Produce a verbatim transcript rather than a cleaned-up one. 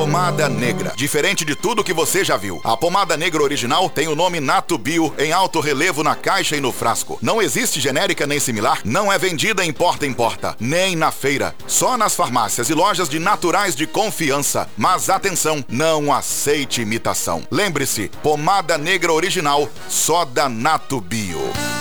Pomada Negra. Diferente de tudo que você já viu, a pomada negra original tem o nome Nato Bio em alto relevo na caixa e no frasco. Não existe genérica nem similar, não é vendida em porta em porta, nem na feira. Só nas farmácias e lojas de naturais de confiança. Mas atenção, não aceite imitação. Lembre-se, pomada negra original, só da Nato Bio.